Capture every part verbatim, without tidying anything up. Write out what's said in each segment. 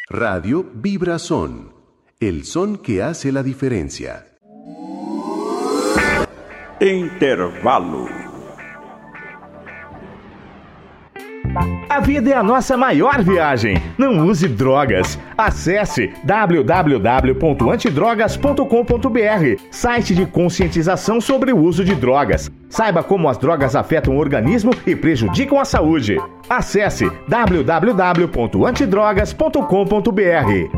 Radio Vibra Son, el son que hace la diferencia. Intervalo. A vida é a nossa maior viagem. Não use drogas. Acesse w w w ponto antidrogas ponto com ponto b r, site de conscientização sobre o uso de drogas. Saiba como as drogas afetam o organismo e prejudicam a saúde. Acesse w w w ponto antidrogas ponto com ponto b r.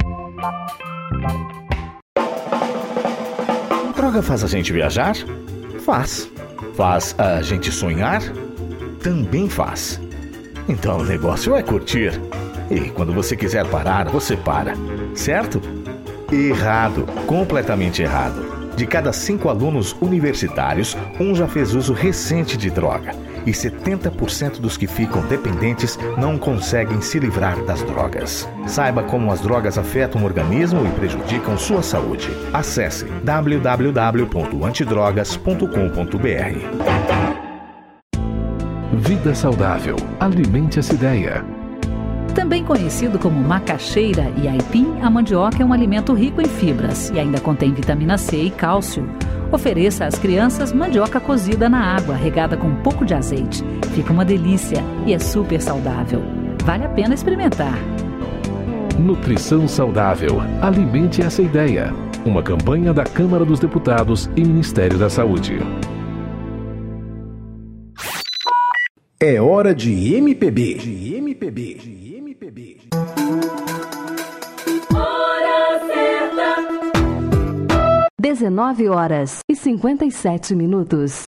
Droga faz a gente viajar? Faz. Faz a gente sonhar? Também faz. Então o negócio é curtir. E quando você quiser parar, você para. Certo? Errado. Completamente errado. De cada cinco alunos universitários, um já fez uso recente de droga. E setenta por cento dos que ficam dependentes não conseguem se livrar das drogas. Saiba como as drogas afetam o organismo e prejudicam sua saúde. Acesse w w w ponto antidrogas ponto com ponto b r. Vida saudável. Alimente essa ideia. Também conhecido como macaxeira e aipim, a mandioca é um alimento rico em fibras e ainda contém vitamina C e cálcio. Ofereça às crianças mandioca cozida na água, regada com um pouco de azeite. Fica uma delícia e é super saudável. Vale a pena experimentar. Nutrição saudável. Alimente essa ideia. Uma campanha da Câmara dos Deputados e Ministério da Saúde. É hora de M P B. De M P B. De M P B. Hora certa. dezenove horas e cinquenta e sete minutos.